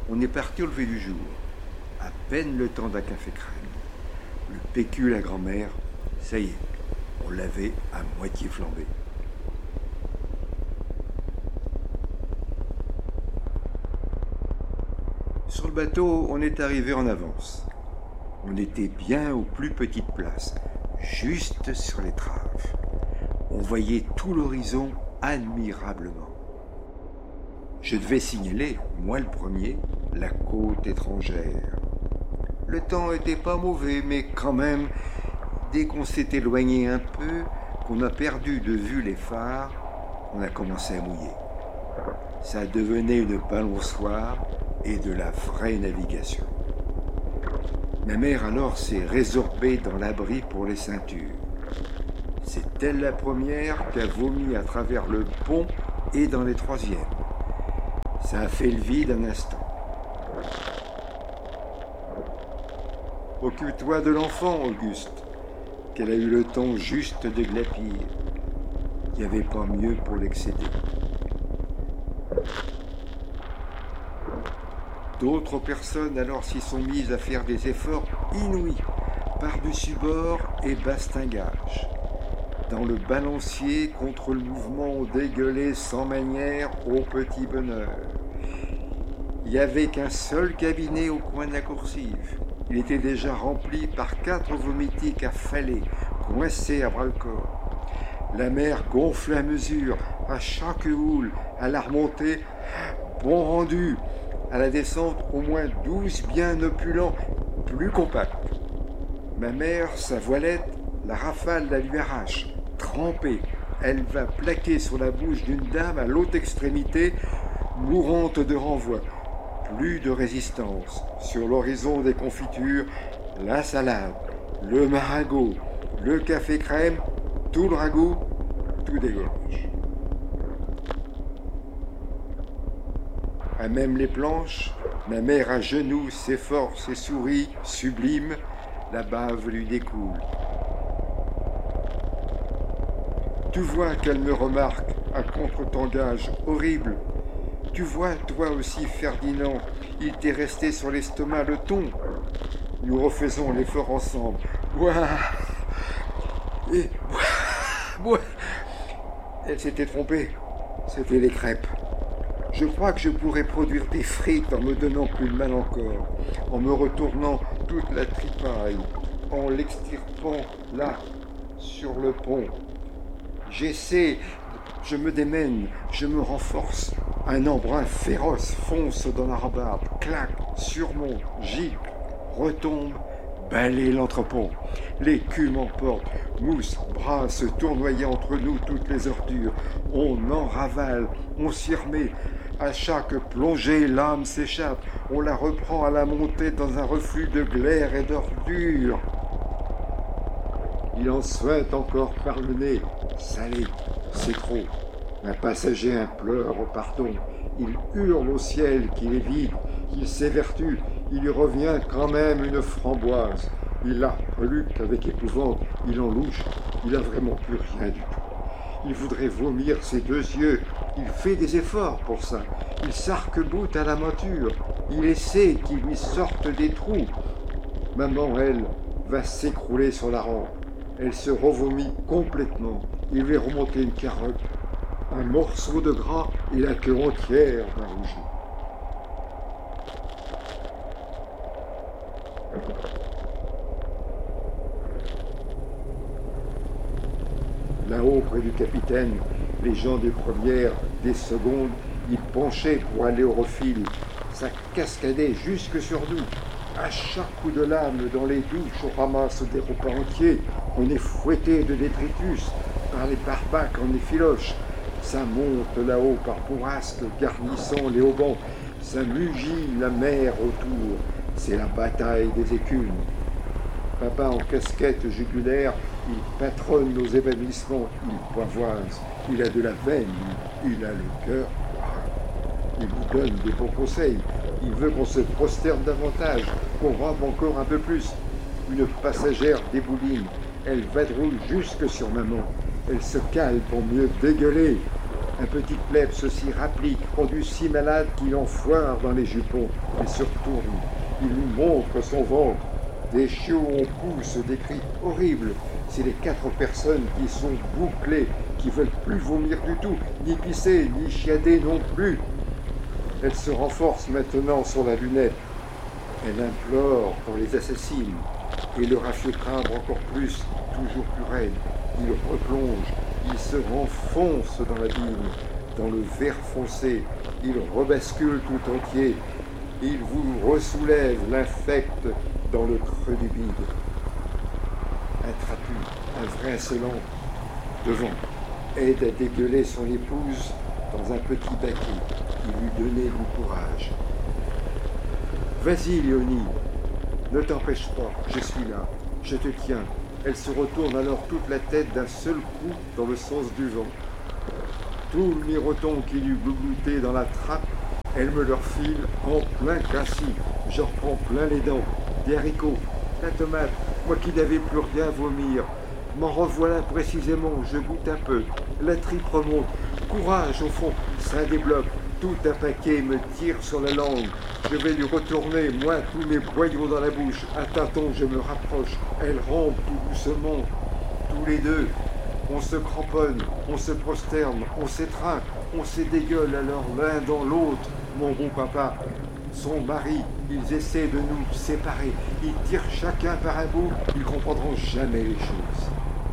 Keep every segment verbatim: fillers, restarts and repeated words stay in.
On est parti au lever du jour. À peine le temps d'un café crème. Le pécule à grand-mère, ça y est, on l'avait à moitié flambé. Sur le bateau, on est arrivé en avance. On était bien aux plus petites places, juste sur les traves. On voyait tout l'horizon admirablement. Je devais signaler, moi le premier, la côte étrangère. Le temps était pas mauvais, mais quand même, dès qu'on s'est éloigné un peu, qu'on a perdu de vue les phares, on a commencé à mouiller. Ça devenait une balançoire et de la vraie navigation. Ma mère alors s'est résorbée dans l'abri pour les ceintures. C'est elle la première qui a vomi à travers le pont et dans les troisièmes. Ça a fait le vide un instant. Occupe-toi de l'enfant, Auguste, qu'elle a eu le temps juste de glapir. Il n'y avait pas mieux pour l'excéder. D'autres personnes alors s'y sont mises à faire des efforts inouïs, par-dessus bord et bastingage. Dans le balancier contre le mouvement, on dégueulait sans manière au petit bonheur. Il n'y avait qu'un seul cabinet au coin de la coursive. Il était déjà rempli par quatre vomitiques affalés, coincés à bras-le-corps. La mer gonflait à mesure, à chaque houle, à la remontée, bon rendu, à la descente au moins douze bien opulents, plus compacts. Ma mère, sa voilette, la rafale la lui arrache, trempée. Elle va plaquer sur la bouche d'une dame à l'autre extrémité, mourante de renvoi. Plus de résistance. Sur l'horizon des confitures, la salade, le maragot, le café crème, tout le ragoût, tout dégorge. À même les planches, ma mère à genoux s'efforce et sourit, sublime, la bave lui découle. Tu vois qu'elle me remarque, un contre-tangage horrible. Tu vois, toi aussi, Ferdinand, il t'est resté sur l'estomac le ton. Nous refaisons l'effort ensemble. Ouah Et... Ouah Elle s'était trompée. C'était les crêpes. Je crois que je pourrais produire des frites en me donnant plus de mal encore, en me retournant toute la tripaille, en l'extirpant là, sur le pont. J'essaie, je me démène, je me renforce. Un embrun féroce fonce dans la rabarbe, claque, surmonte, gicle, retombe, balaye l'entrepont. L'écume emporte, mousse, brasse, tournoyer entre nous toutes les ordures. On en ravale, on s'y remet. À chaque plongée, l'âme s'échappe. On la reprend à la montée dans un reflux de glaire et d'ordures. Il en suinte encore par le nez. Salé, c'est trop. Un passager implore au pardon. Il hurle au ciel qu'il est vide, qu'il s'évertue. Il lui revient quand même une framboise. Il la reluque avec épouvante. Il en louche. Il a vraiment plus rien du tout. Il voudrait vomir ses deux yeux. Il fait des efforts pour ça. Il s'arc-boute à la monture. Il essaie qu'il lui sorte des trous. Maman, elle, va s'écrouler sur la rampe. Elle se revomit complètement. Il lui remonter une carotte, un morceau de gras et la queue entière va rougir. Là-haut, près du capitaine, les gens des premières, des secondes, ils penchaient pour aller au refil. Ça cascadait jusque sur nous. À chaque coup de lame dans les douches, on ramasse des repas entiers. On est fouetté de détritus par les barbaques en effiloche. Ça monte là-haut par bourrasques garnissant les haubans. Ça mugit la mer autour. C'est la bataille des écumes. Papa en casquette jugulaire, il patronne nos évanouissements, il poivoise, il a de la veine, il a le cœur. Il nous donne des bons conseils. Il veut qu'on se prosterne davantage, qu'on rampe encore un peu plus. Une passagère débouline. Elle vadrouille jusque sur maman. Elle se cale pour mieux dégueuler. Un petit plebs aussi rapplique, rendu si malade qu'il en foire dans les jupons, et se retourne. Il lui montre son ventre. Des chiots en poussent des cris horribles. C'est les quatre personnes qui sont bouclées, qui veulent plus vomir du tout, ni pisser, ni chiader non plus. Elle se renforce maintenant sur la lunette. Elle implore qu'on les assassine. Et le rafio crabre encore plus, toujours plus raide. Il replonge, il se renfonce dans l'abîme, dans le verre foncé. Il rebascule tout entier. Il vous ressoulève, l'infecte dans le creux du bide. Un trapu, un vrai insolent, devant, aide à dégueuler son épouse dans un petit baquet qui lui donnait du courage. Vas-y, Léonie, ne t'empêche pas, je suis là, je te tiens. Elle se retourne alors toute la tête d'un seul coup dans le sens du vent. Tout le miroton qu'il eût glouglouté dans la trappe, elle me leur file en plein cassis. Je reprends plein les dents, des haricots, la tomate, moi qui n'avais plus rien à vomir. M'en revoilà précisément, je goûte un peu. La tripe remonte, courage au fond, ça débloque. Tout un paquet me tire sur la langue. Je vais lui retourner, moi, tous mes boyaux dans la bouche. À tâtons, je me rapproche. Elle rampe tout doucement. Tous les deux, on se cramponne, on se prosterne, on s'étreint, on s'édégueule alors l'un dans l'autre, mon bon papa. Son mari, ils essaient de nous séparer. Ils tirent chacun par un bout. Ils comprendront jamais les choses.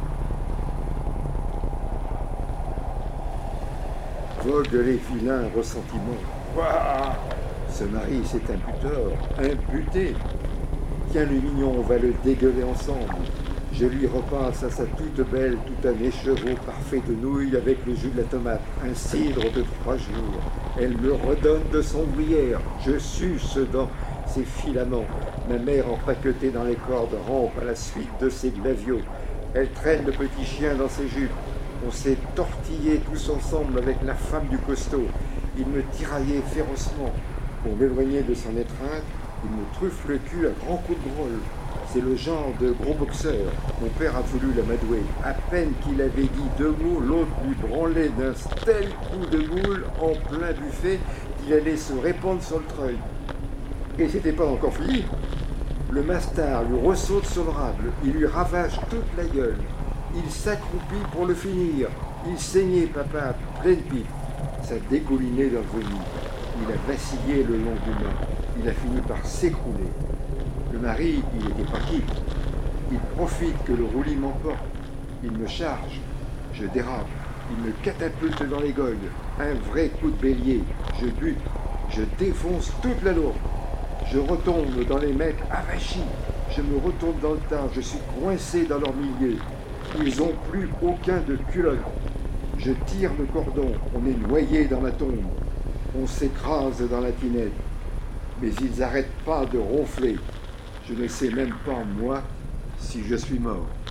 Vogue les vilains ressentiments. Ouah, ce mari, c'est un buteur, un buté. Tiens, le mignon, on va le dégueuler ensemble. Je lui repasse à sa toute belle, tout un écheveau parfait de nouilles avec le jus de la tomate, un cidre de trois jours. Elle me redonne de son gruyère. Je suce dans ses filaments. Ma mère empaquetée dans les cordes rampe à la suite de ses glaviots. Elle traîne le petit chien dans ses jupes. On s'est tortillés tous ensemble avec la femme du costaud. Il me tiraillait férocement. Pour m'éloigner de son étreinte, il me truffe le cul à grands coups de grolle. C'est le genre de gros boxeur. Mon père a voulu l'amadouer. À peine qu'il avait dit deux mots, l'autre lui branlait d'un tel coup de boule en plein buffet qu'il allait se répandre sur le treuil. Et c'était pas encore fini. Le mastard lui ressaute sur le rable. Il lui ravage toute la gueule. Il s'accroupit pour le finir. Il saignait, papa, pleine pipe. Ça dégoulinait dans le vomi. Il a vacillé le long du main. Il a fini par s'écrouler. Le mari, il était pas quitte. Il profite que le roulis m'emporte. Il me charge. Je dérape. Il me catapulte dans les gogles. Un vrai coup de bélier. Je bute. Je défonce toute la lourde. Je retombe dans les mecs avachis. Je me retourne dans le tas. Je suis coincé dans leur milieu. Ils n'ont plus aucun de culotte. Je tire le cordon. On est noyé dans la tombe. On s'écrase dans la tinette. Mais ils n'arrêtent pas de ronfler. Je ne sais même pas, moi, si je suis mort.